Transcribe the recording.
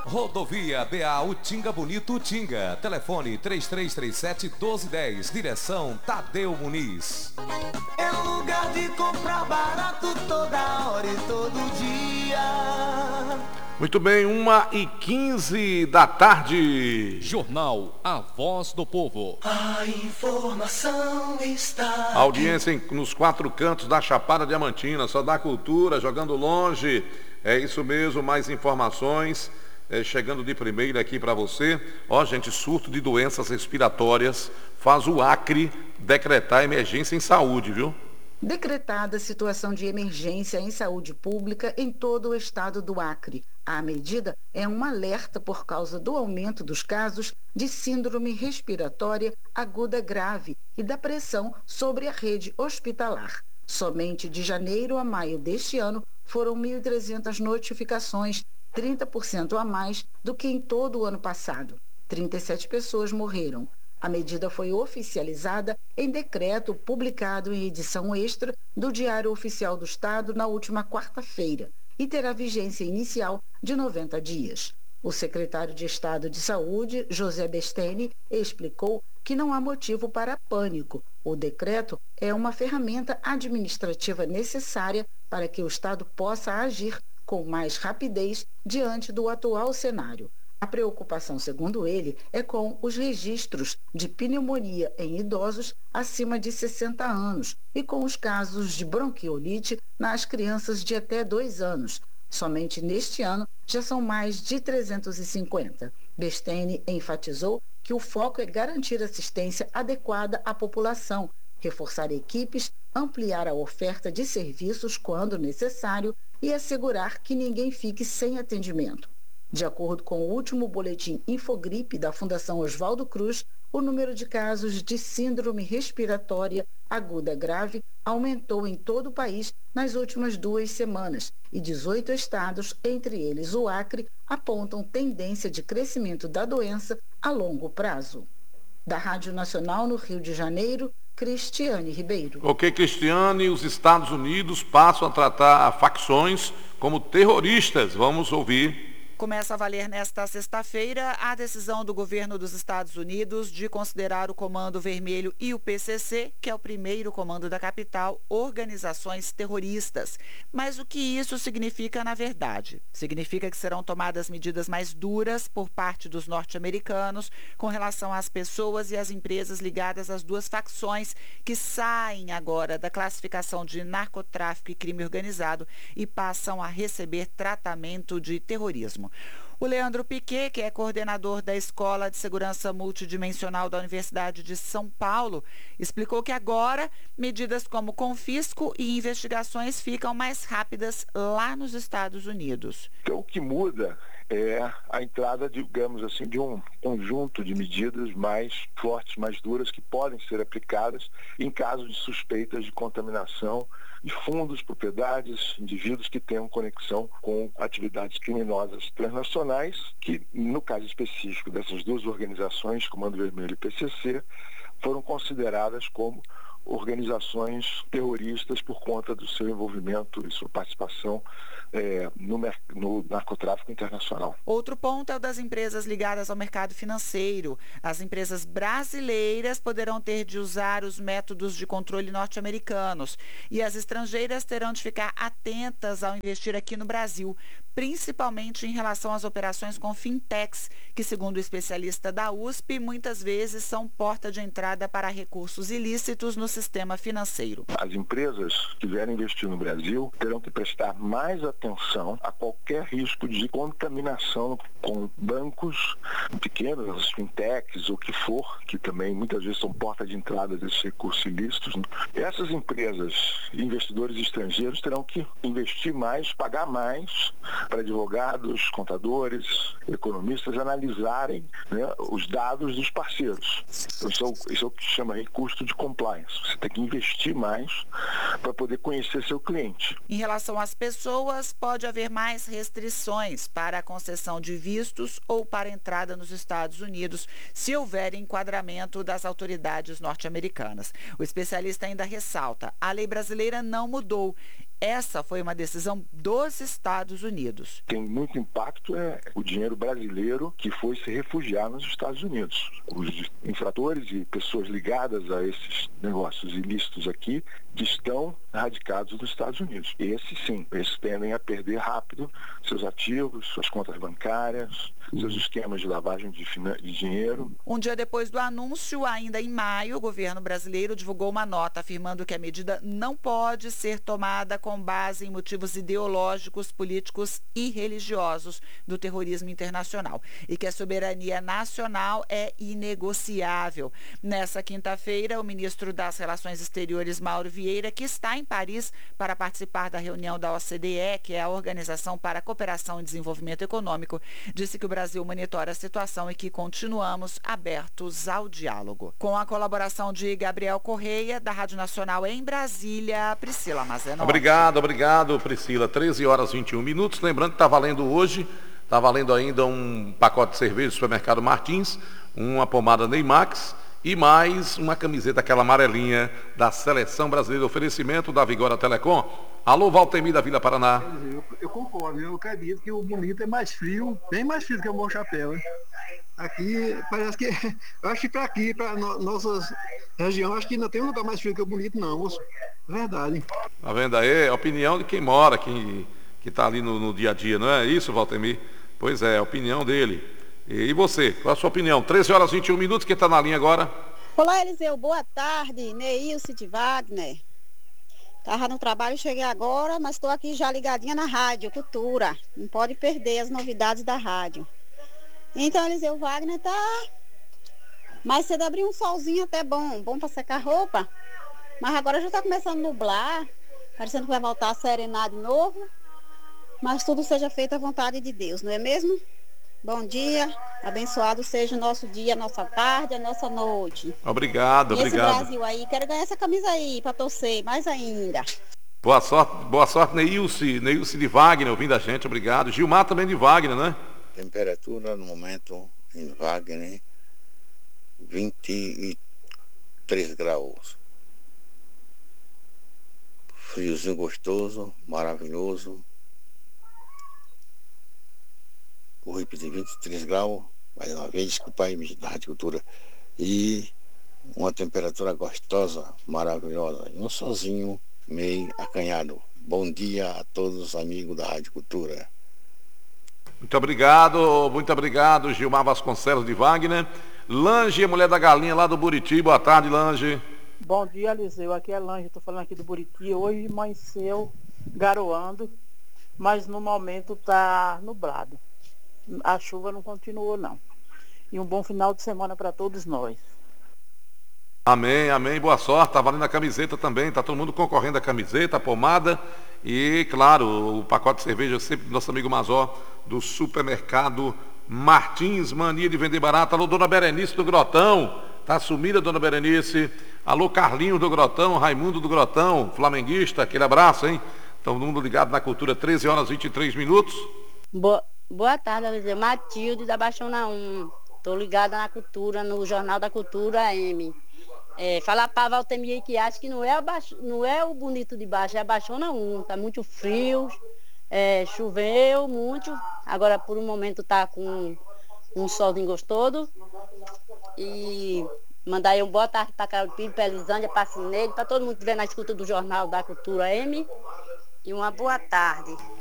Rodovia BA Utinga Bonito Utinga. Telefone 3337-1210. Direção Tadeu Muniz. É lugar de comprar barato toda hora e todo dia. Muito bem, 1h15 da tarde. Jornal A Voz do Povo. A informação está. Audiência nos 4 cantos da Chapada Diamantina, só dá cultura, jogando longe. É isso mesmo, mais informações. Chegando de primeira aqui para você. Ó, gente, surto de doenças respiratórias faz o Acre decretar emergência em saúde, viu? Decretada situação de emergência em saúde pública em todo o estado do Acre. A medida é um alerta por causa do aumento dos casos de síndrome respiratória aguda grave e da pressão sobre a rede hospitalar. Somente de janeiro a maio deste ano foram 1.300 notificações, 30% a mais do que em todo o ano passado. 37 pessoas morreram. A medida foi oficializada em decreto publicado em edição extra do Diário Oficial do Estado na última quarta-feira e terá vigência inicial de 90 dias. O secretário de Estado de Saúde, José Besteni, explicou que não há motivo para pânico. O decreto é uma ferramenta administrativa necessária para que o Estado possa agir com mais rapidez diante do atual cenário. A preocupação, segundo ele, é com os registros de pneumonia em idosos acima de 60 anos e com os casos de bronquiolite nas crianças de até 2 anos. Somente neste ano já são mais de 350. Besteni enfatizou que o foco é garantir assistência adequada à população, reforçar equipes, ampliar a oferta de serviços quando necessário e assegurar que ninguém fique sem atendimento. De acordo com o último boletim Infogripe da Fundação Oswaldo Cruz, o número de casos de síndrome respiratória aguda grave aumentou em todo o país nas últimas 2 semanas e 18 estados, entre eles o Acre, apontam tendência de crescimento da doença a longo prazo. Da Rádio Nacional no Rio de Janeiro, Cristiane Ribeiro. Ok, Cristiane, os Estados Unidos passam a tratar facções como terroristas. Vamos ouvir. Começa a valer nesta sexta-feira a decisão do governo dos Estados Unidos de considerar o Comando Vermelho e o PCC, que é o primeiro comando da capital, organizações terroristas. Mas o que isso significa na verdade? Significa que serão tomadas medidas mais duras por parte dos norte-americanos com relação às pessoas e às empresas ligadas às 2 facções que saem agora da classificação de narcotráfico e crime organizado e passam a receber tratamento de terrorismo. O Leandro Piquet, que é coordenador da Escola de Segurança Multidimensional da Universidade de São Paulo, explicou que agora medidas como confisco e investigações ficam mais rápidas lá nos Estados Unidos. Então, o que muda é a entrada, digamos assim, de um conjunto de medidas mais fortes, mais duras, que podem ser aplicadas em caso de suspeitas de contaminação de fundos, propriedades, indivíduos que tenham conexão com atividades criminosas transnacionais, que, no caso específico dessas 2 organizações, Comando Vermelho e PCC, foram consideradas como organizações terroristas por conta do seu envolvimento e sua participação no narcotráfico internacional. Outro ponto é o das empresas ligadas ao mercado financeiro. As empresas brasileiras poderão ter de usar os métodos de controle norte-americanos e as estrangeiras terão de ficar atentas ao investir aqui no Brasil, principalmente em relação às operações com fintechs, que, segundo o especialista da USP, muitas vezes são porta de entrada para recursos ilícitos no sistema financeiro. As empresas que vierem investir no Brasil terão que prestar mais atenção a qualquer risco de contaminação com bancos pequenos, as fintechs, o que for, que também muitas vezes são porta de entrada desses recursos ilícitos. Essas empresas e investidores estrangeiros terão que investir mais, pagar mais para advogados, contadores, economistas analisarem, né, os dados dos parceiros. Então, isso é o que chama aí custo de compliance. Você tem que investir mais para poder conhecer seu cliente. Em relação às pessoas, pode haver mais restrições para a concessão de vistos ou para a entrada nos Estados Unidos, se houver enquadramento das autoridades norte-americanas. O especialista ainda ressalta: a lei brasileira não mudou Essa foi uma decisão dos Estados Unidos. Tem muito impacto o dinheiro brasileiro que foi se refugiar nos Estados Unidos. Os infratores e pessoas ligadas a esses negócios ilícitos aqui que estão radicados nos Estados Unidos. Esses tendem a perder rápido seus ativos, suas contas bancárias, seus esquemas de lavagem de dinheiro. Um dia depois do anúncio, ainda em maio, o governo brasileiro divulgou uma nota afirmando que a medida não pode ser tomada com base em motivos ideológicos, políticos e religiosos do terrorismo internacional e que a soberania nacional é inegociável. Nessa quinta-feira, o ministro das Relações Exteriores, Mauro Vieira, que está em Paris para participar da reunião da OCDE, que é a Organização para a Cooperação e Desenvolvimento Econômico, disse que o Brasil monitora a situação e que continuamos abertos ao diálogo. Com a colaboração de Gabriel Correia, da Rádio Nacional em Brasília, Priscila Mazenotti. Obrigado, Priscila. 13 horas e 21 minutos. Lembrando que está valendo hoje, está valendo ainda um pacote de cerveja do supermercado Martins, uma pomada Neymax e mais uma camiseta, aquela amarelinha da Seleção Brasileira, oferecimento da Vigora Telecom. Alô, Valtemir da Vila Paraná. Eu concordo, eu acredito que o Bonito é mais frio, bem mais frio que o Bom Chapéu, hein? Aqui, parece que, eu acho que para nossa região, acho que não tem um lugar mais frio que o Bonito, não, moço. Verdade. Tá vendo aí? A opinião de quem mora, que está ali no dia a dia, não é isso, Valtemir? Pois é, a opinião dele. E você, qual a sua opinião? 13 horas e 21 minutos, quem está na linha agora? Olá, Eliseu, boa tarde, Neilce de Wagner. Estava no trabalho, cheguei agora, mas estou aqui já ligadinha na Rádio Cultura. Não pode perder as novidades da rádio. Então, Eliseu, Wagner tá... Mais cedo abriu um solzinho até bom para secar roupa. Mas agora já está começando a nublar, parecendo que vai voltar a serenar de novo. Mas tudo seja feito à vontade de Deus, não é mesmo? Bom dia, abençoado seja o nosso dia, a nossa tarde, a nossa noite. Obrigado. Esse Brasil aí, quero ganhar essa camisa aí para torcer, mais ainda. Boa sorte, Neilce de Wagner, ouvindo a gente, obrigado. Gilmar também de Wagner, né? Temperatura no momento em Wagner, 23 graus. Friozinho gostoso, maravilhoso. Vou repetir, 23 graus, mais uma vez, desculpa aí, da Rádio Cultura. E uma temperatura gostosa, maravilhosa. E um solzinho meio acanhado. Bom dia a todos os amigos da Rádio Cultura. Muito obrigado, Gilmar Vasconcelos de Wagner. Lange, mulher da galinha lá do Buriti. Boa tarde, Lange. Bom dia, Eliseu. Aqui é Lange, estou falando aqui do Buriti. Hoje amanheceu garoando, mas no momento está nublado. A chuva não continuou, não. E um bom final de semana para todos nós. Amém. Boa sorte. Tá valendo a camiseta também. Tá todo mundo concorrendo a camiseta, a pomada e, claro, o pacote de cerveja sempre do nosso amigo Mazó do supermercado Martins, mania de vender barato. Alô, dona Berenice do Grotão. Tá sumida, dona Berenice. Alô, Carlinhos do Grotão, Raimundo do Grotão, flamenguista. Aquele abraço, hein? Todo mundo ligado na Cultura, 13 horas e 23 minutos. Boa tarde, Eliseu. Matilde da Baixona 1. Estou ligada na Cultura, no Jornal da Cultura M. Falar para Valtemir que acha que não é o Bonito de Baixo, é a Baixona 1. Está muito frio, choveu muito. Agora, por um momento, está com um solzinho gostoso. E mandar aí uma boa tarde para Carol Pires, para Elisângela, para Cineide, para todo mundo que vem na escuta do Jornal da Cultura M. E uma boa tarde.